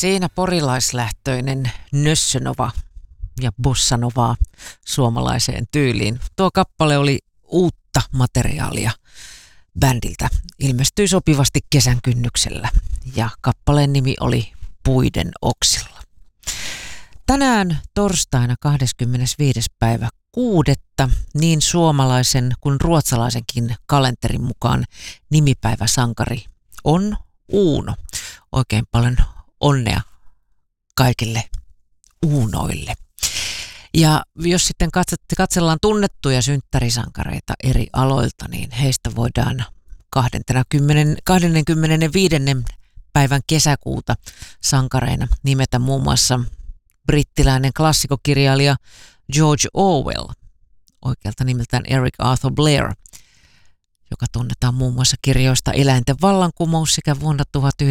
Siinä porilaislähtöinen nössönova ja bossanovaa suomalaiseen tyyliin. Tuo kappale oli uutta materiaalia bändiltä. Ilmestyi sopivasti kesän kynnyksellä ja kappaleen nimi oli Puiden oksilla. Tänään torstaina 25. päivä 6. niin suomalaisen kuin ruotsalaisenkin kalenterin mukaan nimipäiväsankari on Uuno. Oikein paljon onnea kaikille Uunoille. Ja jos sitten katsellaan tunnettuja synttärisankareita eri aloilta, niin heistä voidaan 25. päivän kesäkuuta sankareina nimetä muun muassa brittiläinen klassikokirjailija George Orwell, oikealta nimeltään Eric Arthur Blair, joka tunnetaan muun muassa kirjoista Eläinten vallankumous sekä vuonna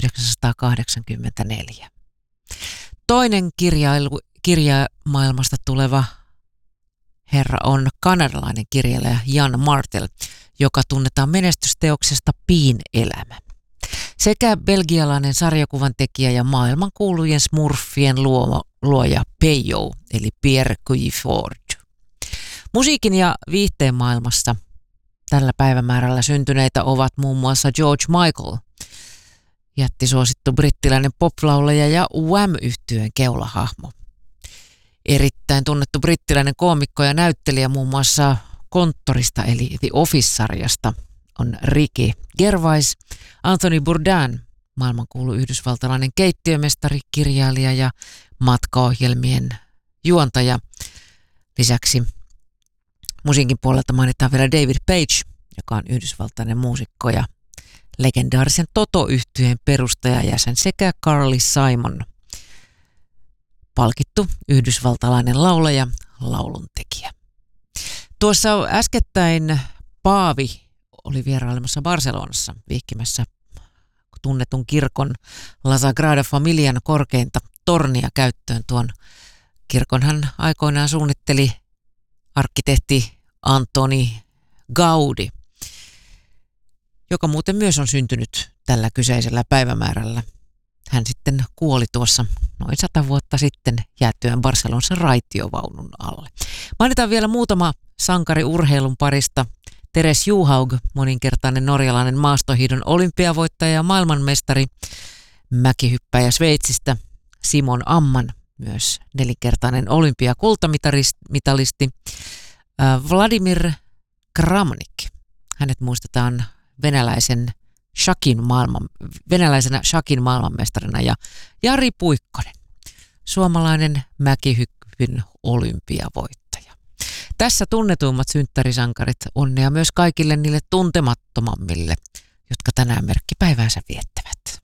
1984. Toinen kirjamaailmasta tuleva herra on kanadalainen kirjailija Jan Martel, joka tunnetaan menestysteoksesta Piin elämä. Sekä belgialainen sarjakuvan tekijä ja maailmankuulujen smurfien luoja Peyo, eli Pierre Cuilleford. Musiikin ja viihteen maailmassa tällä päivämäärällä syntyneitä ovat muun muassa George Michael, jättisuosittu brittiläinen poplaulaja ja Wham-yhtyeen keulahahmo. Erittäin tunnettu brittiläinen koomikko ja näyttelijä muun muassa Konttorista eli The Office-sarjasta on Ricky Gervais, Anthony Bourdain, maailmankuulu yhdysvaltalainen keittiömestari, kirjailija ja matkaohjelmien juontaja. Lisäksi musiikin puolelta mainitaan vielä David Page, joka on yhdysvaltainen muusikko ja legendaarisen Toto-yhtyeen perustajajäsen, sekä Carly Simon, palkittu yhdysvaltalainen laulaja, lauluntekijä. Tuossa äskettäin Paavi oli vierailemassa Barcelonassa vihkimässä tunnetun kirkon La Sagrada Familian korkeinta tornia käyttöön. Tuon kirkon hän aikoinaan suunnitteli arkkitehti Antoni Gaudi, joka muuten myös on syntynyt tällä kyseisellä päivämäärällä. Hän sitten kuoli tuossa noin 100 vuotta sitten jäätyään Barcelonassa raitiovaunun alle. Mainitaan vielä muutama sankari urheilun parista. Teres Johaug, moninkertainen norjalainen maastohiidon olympiavoittaja ja maailmanmestari, mäkihyppäjä Sveitsistä. Simon Amman, myös nelinkertainen olympiakultamitalisti. Vladimir Kramnik, hänet muistetaan venäläisenä shakin maailmanmestarina, ja Jari Puikkonen, suomalainen mäkihyppyn olympiavoittaja. Tässä tunnetuimmat synttärisankarit, onnea myös kaikille niille tuntemattomammille, jotka tänään merkkipäiväänsä viettävät.